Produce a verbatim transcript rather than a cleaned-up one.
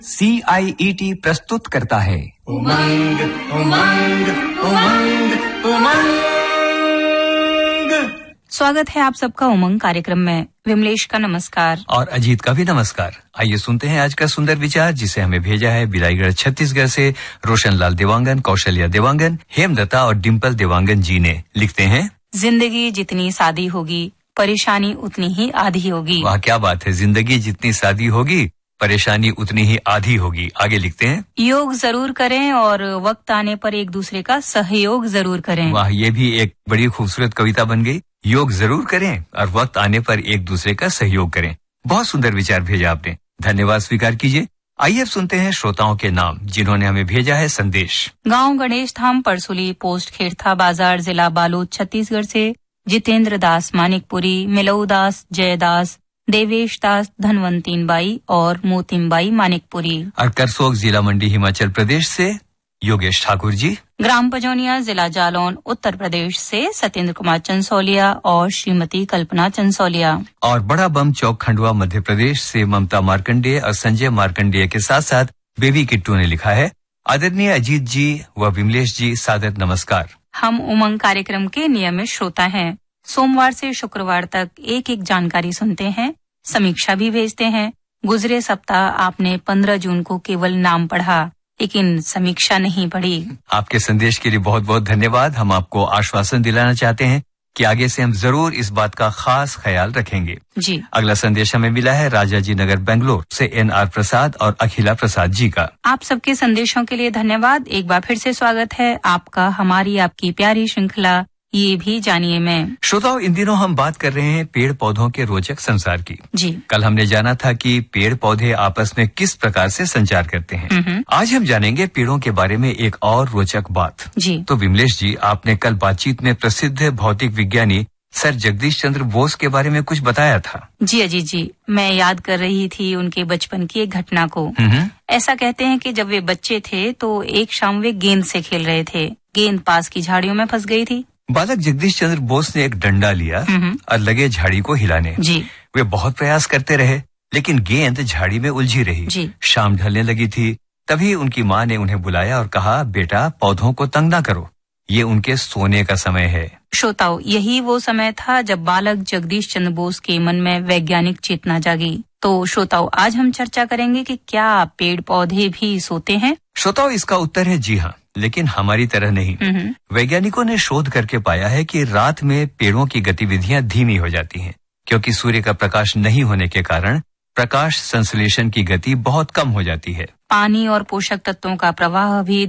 सी आई E T प्रस्तुत करता है उमंग उमंग उमंग उमंग। स्वागत है आप सबका उमंग कार्यक्रम में। विमलेश का नमस्कार और अजीत का भी नमस्कार। आइए सुनते हैं आज का सुंदर विचार, जिसे हमें भेजा है बिलाईगढ़ छत्तीसगढ़ से रोशनलाल देवांगन, कौशल्या देवांगन, हेमदत्ता और डिम्पल देवांगन जी ने। लिखते हैं, जिंदगी जितनी सादी होगी परेशानी उतनी ही आधी होगी। वाह, क्या बात है। जिंदगी जितनी सादी होगी परेशानी उतनी ही आधी होगी। आगे लिखते हैं, योग जरूर करें और वक्त आने पर एक दूसरे का सहयोग जरूर करें। वाह, ये भी एक बड़ी खूबसूरत कविता बन गई। योग जरूर करें और वक्त आने पर एक दूसरे का सहयोग करें। बहुत सुंदर विचार भेजा आपने, धन्यवाद स्वीकार कीजिए। आइए अब सुनते हैं श्रोताओं के नाम जिन्होंने हमें भेजा है संदेश। गांव गणेश धाम, परसुली, पोस्ट खेड़था बाजार, जिला बालोद, छत्तीसगढ़ से जितेंद्र दास मानिकपुरी, मिलऊ दास, जयदास, देवेश दास, धनवंतीन बाई और मोतिम बाई मानिकपुरी। और करसोग जिला मंडी हिमाचल प्रदेश से योगेश ठाकुर जी। ग्राम पजौनिया, जिला जालौन, उत्तर प्रदेश से सत्येंद्र कुमार चंसौलिया और श्रीमती कल्पना चंसौलिया। और बड़ा बम चौक, खंडवा, मध्य प्रदेश से ममता मार्कंडेय और संजय मार्कंडेय के साथ साथ बेबी किट्टू ने लिखा है, आदरणीय अजीत जी व विमलेश जी, सादर नमस्कार। हम उमंग कार्यक्रम के नियमित श्रोता हैं। सोमवार से शुक्रवार तक एक एक जानकारी सुनते हैं, समीक्षा भी भेजते हैं। गुजरे सप्ताह आपने पंद्रह जून को केवल नाम पढ़ा, लेकिन समीक्षा नहीं पढ़ी। आपके संदेश के लिए बहुत बहुत धन्यवाद। हम आपको आश्वासन दिलाना चाहते हैं कि आगे से हम जरूर इस बात का खास ख्याल रखेंगे जी। अगला संदेश हमें मिला है राजाजी नगर, बेंगलोर से एन आर प्रसाद और अखिला प्रसाद जी का। आप सबके संदेशों के लिए धन्यवाद। एक बार फिर से स्वागत है आपका हमारी आपकी प्यारी श्रृंखला ये भी जानिए में। श्रोताओं, इन दिनों हम बात कर रहे हैं पेड़ पौधों के रोचक संसार की। जी। कल हमने जाना था कि पेड़ पौधे आपस में किस प्रकार से संचार करते हैं। आज हम जानेंगे पेड़ों के बारे में एक और रोचक बात। जी। तो विमलेश जी, आपने कल बातचीत में प्रसिद्ध भौतिक विज्ञानी सर जगदीश चंद्र बोस के बारे में कुछ बताया था। जी अजीत जी, मैं याद कर रही थी उनके बचपन की एक घटना को। ऐसा कहते हैं कि जब वे बच्चे थे तो एक शाम वे गेंद से खेल रहे थे। गेंद पास की झाड़ियों में फंस गई थी। बालक जगदीश चंद्र बोस ने एक डंडा लिया और लगे झाड़ी को हिलाने। जी। वे बहुत प्रयास करते रहे, लेकिन गेंद झाड़ी में उलझी रही। जी। शाम ढलने लगी थी, तभी उनकी माँ ने उन्हें बुलाया और कहा, बेटा पौधों को तंग ना करो, ये उनके सोने का समय है। श्रोताओ, यही वो समय था जब बालक जगदीश चंद्र बोस के मन में वैज्ञानिक चेतना जागी। तो श्रोताओ, आज हम चर्चा करेंगे कि क्या पेड़ पौधे भी सोते हैं। श्रोताओ, इसका उत्तर है जी हाँ, लेकिन हमारी तरह नहीं। वैज्ञानिकों ने शोध करके पाया है कि रात में पेड़ों की गतिविधियां धीमी हो जाती हैं, क्योंकि सूर्य का प्रकाश नहीं होने के कारण प्रकाश संश्लेषण की गति बहुत कम हो जाती है। पानी और पोषक तत्वों का प्रवाह भी